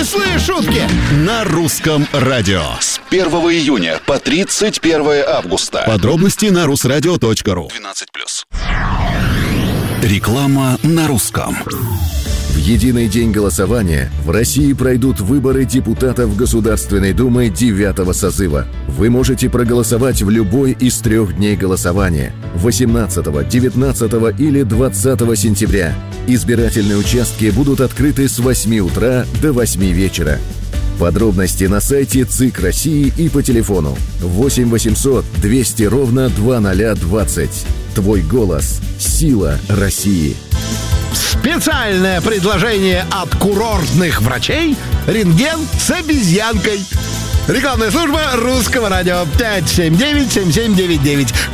Кислые шутки на русском радио. С 1 июня по 31 августа. Подробности на rusradio.ru. 12+. Реклама на русском. В единый день голосования в России пройдут выборы депутатов Государственной Думы 9-го созыва. Вы можете проголосовать в любой из 3 дней голосования – 18, 19 или 20 сентября. Избирательные участки будут открыты с 8 утра до 8 вечера. Подробности на сайте ЦИК России и по телефону 8 800 200 ровно 2020. Твой голос – сила России. Специальное предложение от курортных врачей «Рентген с обезьянкой». Рекламная служба русского радио 579-7799.